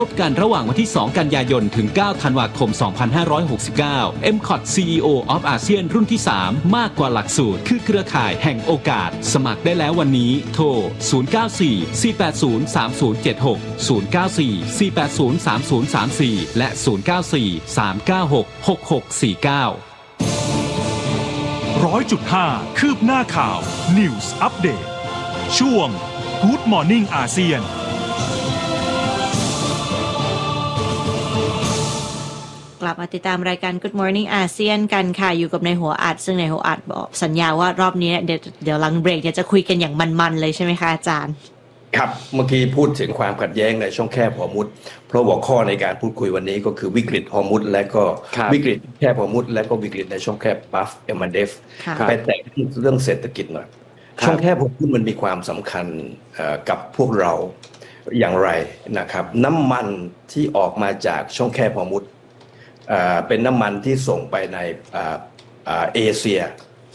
พบกันระหว่างวันที่ 2 กันยายน ถึง 9 ธันวาคม 2569 MCOT CEO of ASEAN รุ่นที่ 3 มากกว่าหลักสูตรคือเครือข่ายแห่งโอกาสสมัครได้แล้ววันนี้โทร 094-480-3076 094-480-3034 และ 094-396-6649 100.5 คืบหน้าข่าว News Update ช่วง Good Morning อาเซียนกลับมาติดตามรายการ Good Morning อาเซียนกันค่ะอยู่กับในหัวอัดซึ่งในหัวอัดบอกสัญญาว่ารอบนี้เดี๋ยวหลังเบรกจะคุยกันอย่างมันๆเลยใช่ไหมคะอาจารย์ครับเมื่อกี้พูดถึงความขัดแย้งในช่องแคบฮอร์มุซเพราะหัวข้อในการพูดคุยวันนี้ก็คือวิกฤตฮอร์มุซและก็วิกฤตแคบฮอร์มุซและก็วิกฤตในช่องแคบบัฟเอลมันเดฟไปแตะเรื่องเศรษฐกิจหน่อยช่องแคบฮอร์มุซมันมีความสำคัญกับพวกเราอย่างไรนะครับน้ำมันที่ออกมาจากช่องแคบฮอร์มุซเป็นน้ำมันที่ส่งไปในเอเชีย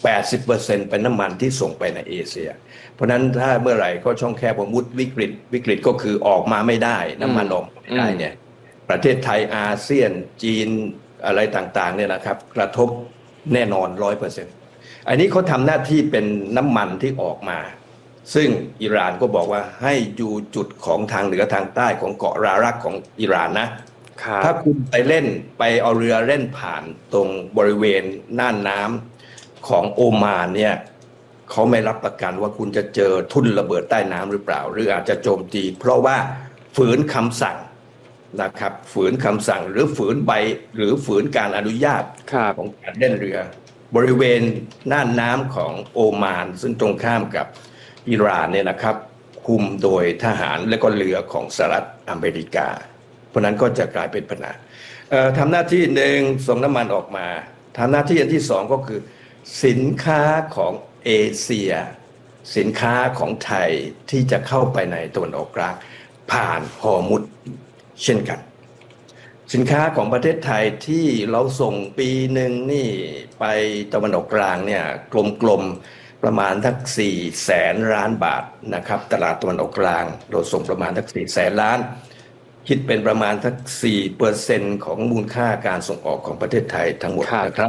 80% เป็นน้ำมันที่ส่งไปในเอเชียเพราะนั้นถ้าเมื่อไหร่ก็ช่องแคบฮอร์มุซวิกฤตก็คือออกมาไม่ได้น้ำมันออกไม่ได้เนี่ยประเทศไทยอาเซียนจีนอะไรต่างๆเนี่ยนะครับกระทบแน่นอน 100% อันนี้เขาทำหน้าที่เป็นน้ำมันที่ออกมาซึ่งอิหร่านก็บอกว่าให้อยู่จุดของทางเหนือทางใต้ของเกาะรารักของอิหร่านนะถ้าคุณไปเอาเรือเล่นผ่านตรงบริเวณน่านน้ำของโอมานเนี่ยเขาไม่รับประกันว่าคุณจะเจอทุ่นระเบิดใต้น้ำหรือเปล่าหรืออาจจะโจมตีเพราะว่าฝืนคำสั่งนะครับฝืนคำสั่งหรือฝืนใบหรือฝืนการอนุญาตของการเล่นเรือบริเวณน่านน้ำของโอมานซึ่งตรงข้ามกับอิหร่านเนี่ยนะครับคุมโดยทหารและก็เรือของสหรัฐอเมริกาเพราะนั้นก็จะกลายเป็นปัญหาทำหน้าที่หนึ่งส่งน้ำมันออกมาทำหน้าที่อันที่สองก็คือสินค้าของเอเชียสินค้าของไทยที่จะเข้าไปในตะวันออกกลางผ่านฮอร์มุซเช่นกันสินค้าของประเทศไทยที่เราส่งปีหนึ่งนี่ไปตะวันออกกลางเนี่ยกลมๆประมาณทัก400,000 ล้านบาทนะครับตลาดตะวันออกกลางเราส่งประมาณทัก400,000 ล้านคิดเป็นประมาณทัก 4% ของมูลค่าการส่งออกของประเทศไทยทั้งหมดนะครับ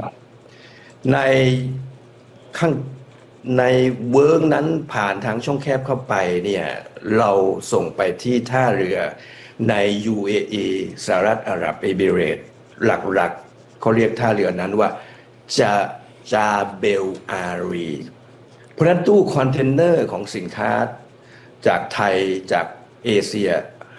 ในเวิร์กนั้นผ่านทางช่องแคบเข้าไปเนี่ยเราส่งไปที่ท่าเรือใน UAE สหรัฐอาหรับเอมิเรตส์หลักๆเขาเรียกท่าเรือนั้นว่าจาเบลอารีเพราะฉะนั้นตู้คอนเทนเนอร์ของสินค้าจากไทยจากเอเชีย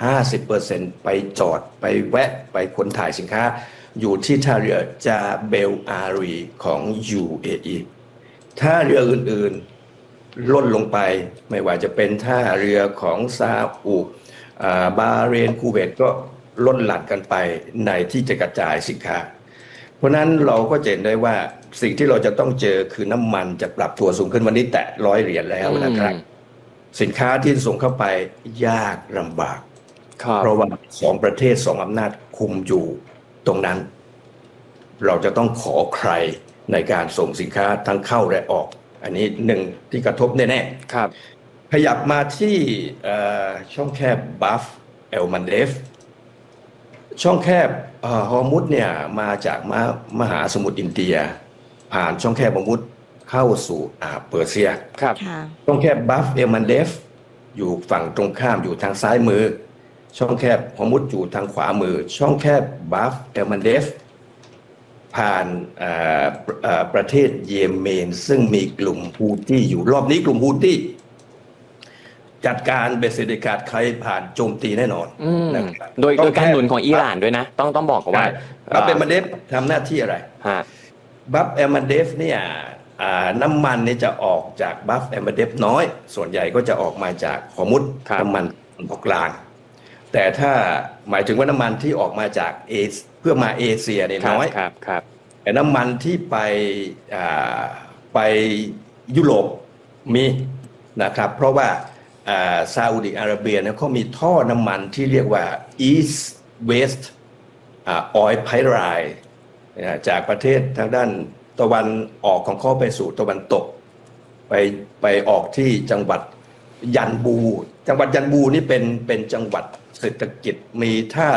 50% ไปจอดไปแวะไปขนถ่ายสินค้าอยู่ที่ท่าเรือจาเบลอารีของ UAE ท่าเรืออื่นๆลดลงไปไม่ว่าจะเป็นท่าเรือของซาอุบาห์เรนคูเวตก็ลดหลั่นกันไปในที่จะกระจายสินค้าเพราะนั้นเราก็เห็นได้ว่าสิ่งที่เราจะต้องเจอคือน้ำมันจะปรับตัวสูงขึ้นวันนี้แตะ$100แล้วนะครับสินค้าที่ส่งเข้าไปยากลำบากเพราะว่า2ประเทศ2อำนาจคุมอยู่ตรงนั้นเราจะต้องขอใครในการส่งสินค้าทั้งเข้าและออกอันนี้หนึ่งที่กระทบแน่ๆครับขยับมาที่ช่องแคบบัฟเอลมันเดฟช่องแคบฮอร์มุซเนี่ยมาจากมหาสมุทรอินเดียผ่านช่องแคบฮอร์มุซเข้าสู่เปอร์เซียครับช่องแคบบัฟเอลมันเดฟอยู่ฝั่งตรงข้ามอยู่ทางซ้ายมือช่องแคบฮอร์มุซอยู่ทางขวามือช่องแคบบัฟเอลมันเดฟผ่านประเทศเยเมนซึ่งมีกลุ่มฮูตี้อยู่รอบนี้กลุ่มฮูตี้จัดการเบสเสด็จขาดใครผ่านโจมตีแน่นอนโดยการหนุนของอิหร่านด้วยนะต้องบอกว่าบัฟเอลมันเดฟทำหน้าที่อะไรบัฟเอลมันเดฟเนี่ยน้ำมันเนี่ยจะออกจากบัฟเอลมันเดฟน้อยส่วนใหญ่ก็จะออกมาจากฮอร์มุซน้ำมันออกกลางแต่ถ้าหมายถึงว่าน้ำมันที่ออกมาจากเพื่อมาเอเชียเนี่ยน้อยแต่น้ำมันที่ไปยุโรปมีนะครับเพราะว่าซาอุดิอาระเบียเนี่ยเขามีท่อน้ำมันที่เรียกว่า East West Oil Pipeline จากประเทศทางด้านตะวันออกของเขาไปสู่ตะวันตกไปออกที่จังหวัดยันบูนี่เป็นจังหวัดเศรษฐกิจมีท่า